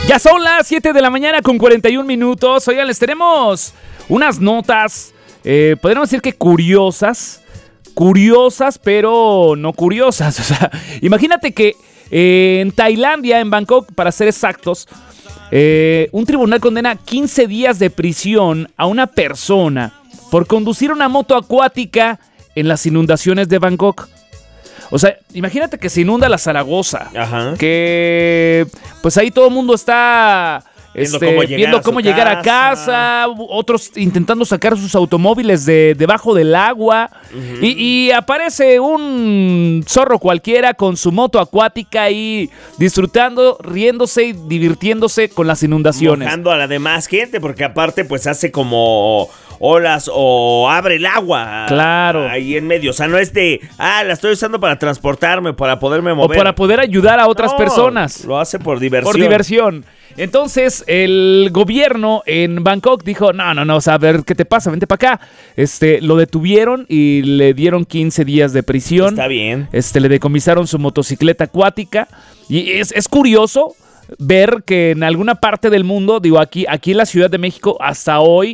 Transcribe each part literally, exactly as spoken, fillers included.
Ya son las siete de la mañana con cuarenta y un minutos. Oigan, les tenemos unas notas, eh, podríamos decir que curiosas, curiosas, pero no curiosas. O sea, imagínate que eh, en Tailandia, en Bangkok, para ser exactos, eh, un tribunal condena quince días de prisión a una persona por conducir una moto acuática en las inundaciones de Bangkok. O sea, imagínate que se inunda la Zaragoza. Ajá. Que pues ahí todo el mundo está viendo este, cómo llegar, viendo a, cómo su llegar a casa. casa, otros intentando sacar sus automóviles de debajo del agua. Uh-huh. Y, y aparece un zorro cualquiera con su moto acuática ahí disfrutando, riéndose y divirtiéndose con las inundaciones. Mojando a la demás gente, porque aparte pues hace como olas o abre el agua. Claro. Ahí en medio. O sea, no es de, ah, la estoy usando para transportarme, para poderme mover. O para poder ayudar a otras no, personas. Lo hace por diversión. Por diversión. Entonces, el gobierno en Bangkok dijo, no, no, no, o sea, a ver, ¿qué te pasa? Vente para acá. Este, lo detuvieron y le dieron quince días de prisión. Está bien. Este, le decomisaron su motocicleta acuática. Y es, es curioso ver que en alguna parte del mundo, digo, aquí, aquí en la Ciudad de México, hasta hoy,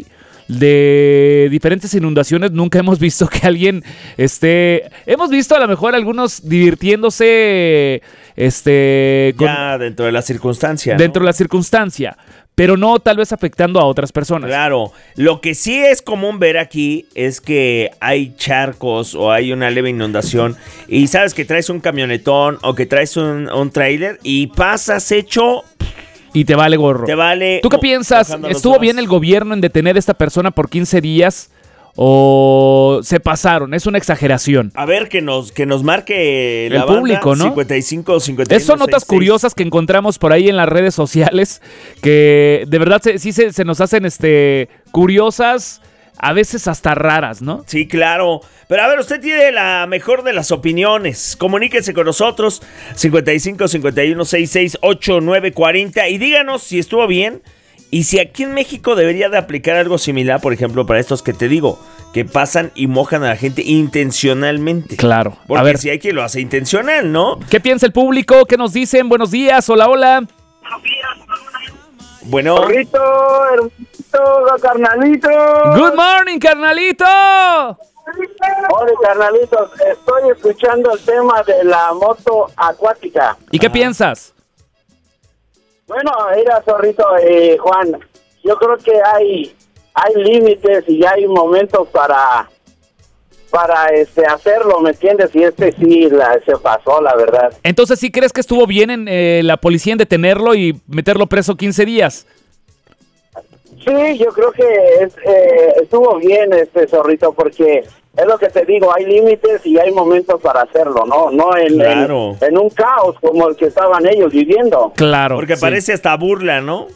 de diferentes inundaciones, nunca hemos visto que alguien esté... Hemos visto a lo mejor algunos divirtiéndose... este con, ya dentro de la circunstancia. Dentro ¿no? de la circunstancia, pero no tal vez afectando a otras personas. Claro, lo que sí es común ver aquí es que hay charcos o hay una leve inundación y sabes que traes un camionetón o que traes un, un tráiler y pasas hecho... Y te vale gorro. Te vale. ¿Tú qué piensas? ¿Estuvo bien el gobierno en detener a esta persona por quince días? ¿O se pasaron? Es una exageración. A ver, que nos, que nos marque la el público, banda, ¿no? cincuenta y cinco, cincuenta y uno, Esas son notas sesenta y seis. curiosas que encontramos por ahí en las redes sociales. Que de verdad se, sí se, se nos hacen este, curiosas. A veces hasta raras, ¿no? Sí, claro. Pero a ver, usted tiene la mejor de las opiniones. Comuníquese con nosotros. cincuenta y cinco, cincuenta y uno, sesenta y seis, ochenta y nueve, cuarenta. Y díganos si estuvo bien. Y si aquí en México debería de aplicar algo similar, por ejemplo, para estos que te digo, que pasan y mojan a la gente intencionalmente. Claro. Porque a ver, si hay quien lo hace intencional, ¿no? ¿qué piensa el público? ¿Qué nos dicen? Buenos días, hola, hola. Bueno. Corrito, hermanito, carnalito. Good morning, carnalito. Hola, carnalitos. Estoy escuchando el tema de la moto acuática. ¿Y qué Ajá. piensas? Bueno, mira, Zorrito, eh, Juan, yo creo que hay hay límites y hay momentos para para este hacerlo, ¿me entiendes? Y este sí la, se pasó, la verdad. Entonces, ¿sí crees que estuvo bien en eh, la policía en detenerlo y meterlo preso quince días? Sí, yo creo que es, eh, estuvo bien este Zorrito, porque es lo que te digo, hay límites y hay momentos para hacerlo, ¿no? No en, Claro. en, en un caos como el que estaban ellos viviendo. Claro. Porque sí. parece hasta burla, ¿no?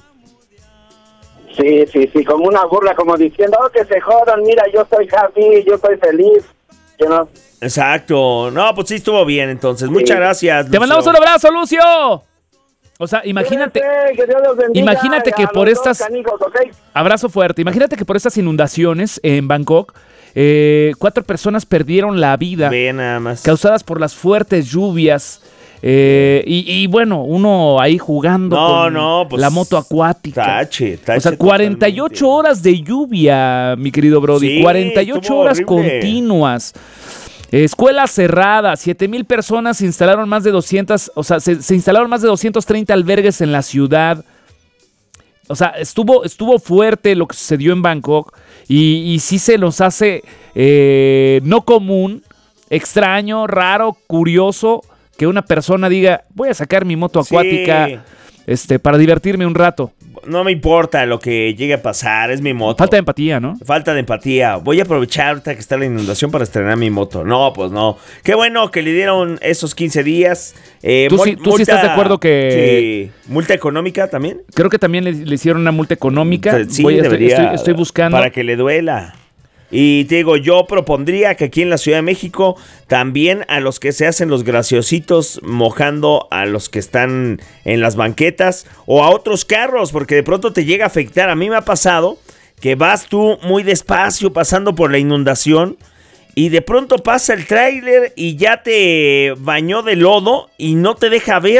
Sí, sí, sí, como una burla, como diciendo, oh, que se jodan, mira, yo soy happy, yo soy feliz, you know? Exacto. No, pues sí estuvo bien entonces. Sí. Muchas gracias, Te Lucio. mandamos un abrazo, Lucio. O sea, imagínate, Cuídense, que Dios los bendiga, imagínate que a por los dos estas- canijos, ¿ok? abrazo fuerte. Imagínate que por estas inundaciones en Bangkok, eh, cuatro personas perdieron la vida Ve nada más. causadas por las fuertes lluvias. Eh, y, y bueno, uno ahí jugando No, con no, pues, la moto acuática. Tache, tache. O sea, cuarenta y ocho totalmente. horas de lluvia, mi querido Brody. Sí, cuarenta y ocho estuvo horas horrible. continuas. Escuelas cerradas, siete mil personas se instalaron más de doscientas, o sea, se, se instalaron más de doscientos treinta albergues en la ciudad. O sea, estuvo, estuvo fuerte lo que sucedió en Bangkok y, y sí se nos hace eh, no común, extraño, raro, curioso que una persona diga, voy a sacar mi moto acuática Sí. este, para divertirme un rato. No me importa lo que llegue a pasar, es mi moto. Falta de empatía, ¿no? Falta de empatía. Voy a aprovechar ahorita que está la inundación para estrenar mi moto. No, pues no. Qué bueno que le dieron esos quince días. Eh, ¿Tú mul- sí- tú sí estás de acuerdo que- Sí. ¿Multa económica también? Creo que también le, le hicieron una multa económica. Sí, Voy a- estoy, debería. estoy- estoy buscando. Para que le duela. Y te digo, yo propondría que aquí en la Ciudad de México también a los que se hacen los graciositos mojando a los que están en las banquetas o a otros carros, porque de pronto te llega a afectar. A mí me ha pasado que vas tú muy despacio pasando por la inundación y de pronto pasa el tráiler y ya te bañó de lodo y no te deja ver.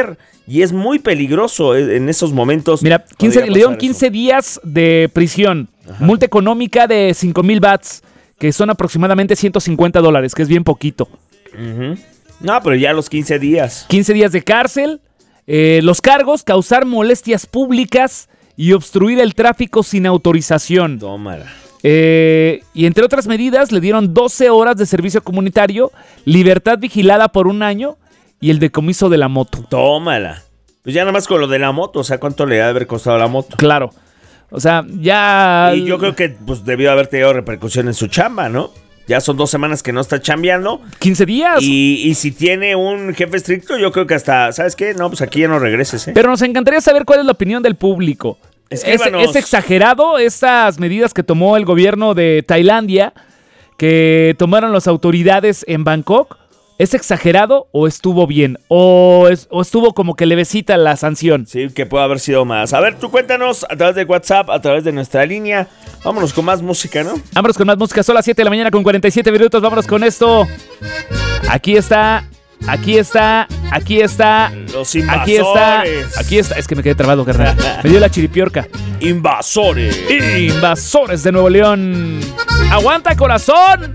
Y es muy peligroso en esos momentos. Mira, quince, le dieron eso. quince días de prisión, Ajá. multa económica de cinco mil bats, que son aproximadamente ciento cincuenta dólares, que es bien poquito. Uh-huh. No, pero ya los quince días. quince días de cárcel. Eh, los cargos, causar molestias públicas y obstruir el tráfico sin autorización. Tómala. Eh, y entre otras medidas, le dieron doce horas de servicio comunitario, libertad vigilada por un año y el decomiso de la moto. Tómala. Pues ya nada más con lo de la moto, o sea, ¿cuánto le ha de haber costado la moto? Claro. O sea, ya... Y yo creo que pues debió haber tenido repercusión en su chamba, ¿no? Ya son dos semanas que no está chambeando. quince días. Y, y si tiene un jefe estricto, yo creo que hasta, ¿sabes qué? No, pues aquí ya no regreses, ¿eh? Pero nos encantaría saber cuál es la opinión del público. ¿Es, ¿Es exagerado estas medidas que tomó el gobierno de Tailandia, que tomaron las autoridades en Bangkok? ¿Es exagerado o estuvo bien? ¿O, es, o estuvo como que levecita la sanción? Sí, que puede haber sido más. A ver, tú cuéntanos a través de WhatsApp, a través de nuestra línea. Vámonos con más música, ¿no? Vámonos con más música. Son las siete de la mañana con cuarenta y siete minutos. Vámonos con esto. Aquí está, aquí está, aquí está. Los invasores. Aquí está, aquí está. Es que me quedé trabado, carnal. Me dio la chiripiorca. Invasores. Invasores de Nuevo León. ¡Aguanta, corazón!